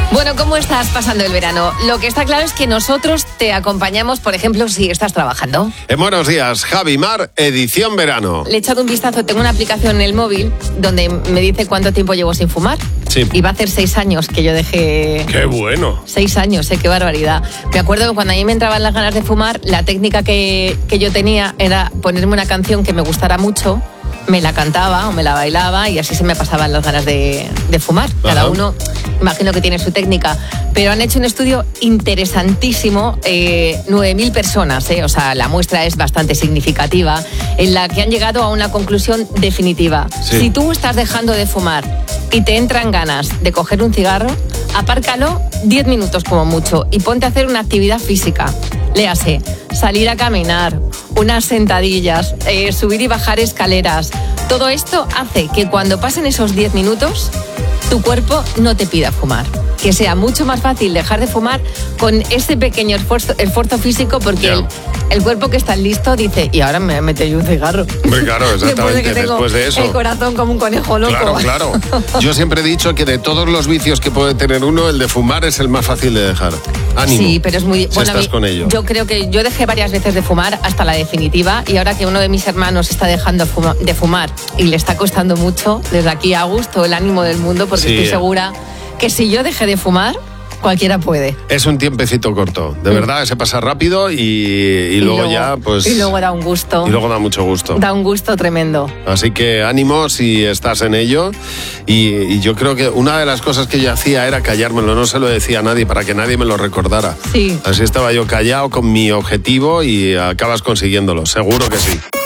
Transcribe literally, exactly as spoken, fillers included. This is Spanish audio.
Bueno, ¿cómo estás pasando el verano? Lo que está claro es que nosotros te acompañamos, por ejemplo, si estás trabajando. En Buenos Días, Javi Mar, edición verano. Le he echado un vistazo, tengo una aplicación en el móvil donde me dice cuánto tiempo llevo sin fumar. Sí. Y va a hacer seis años que yo dejé... ¡Qué bueno! Seis años, ¿eh? Qué barbaridad. Me acuerdo que cuando a mí me entraban las ganas de fumar, la técnica que, que yo tenía era ponerme una canción que me gustara mucho, me la cantaba o me la bailaba y así se me pasaban las ganas de, de fumar. Cada Ajá. uno, imagino que tiene su técnica. Pero han hecho un estudio interesantísimo, eh, nueve mil personas, eh, o sea, la muestra es bastante significativa, en la que han llegado a una conclusión definitiva. Sí. Si tú estás dejando de fumar y te entran ganas de coger un cigarro, apárcalo diez minutos como mucho y ponte a hacer una actividad física. Léase, salir a caminar, unas sentadillas, eh, subir y bajar escaleras. Todo esto hace que cuando pasen esos diez minutos, tu cuerpo no te pida fumar. Que sea mucho más fácil dejar de fumar con ese pequeño esfuerzo, esfuerzo físico, porque el, el cuerpo que está listo dice, y ahora me meto yo un cigarro. Hombre, claro, Después exactamente, de que tengo después de eso. el corazón como un conejo loco. Claro, claro. Yo siempre he dicho que de todos los vicios que puede tener uno, el de fumar es el más fácil de dejar. Ánimo. Sí, pero es muy... Si bueno, a estás mí- con ello. Yo creo que yo dejé varias veces de fumar hasta la definitiva, y ahora que uno de mis hermanos está dejando fuma- de fumar y le está costando mucho, desde aquí a gusto el ánimo del mundo, porque Sí. estoy segura que si yo dejé de fumar, cualquiera puede. Es un tiempecito corto, de verdad, se pasa rápido y, y, Y luego, ya, pues... Y luego da un gusto. y luego da mucho gusto. Da un gusto tremendo. Así que ánimo si estás en ello. Y, y yo creo que una de las cosas que yo hacía era callármelo, no se lo decía a nadie para que nadie me lo recordara. Sí. Así estaba yo callado con mi objetivo y acabas consiguiéndolo, seguro que sí.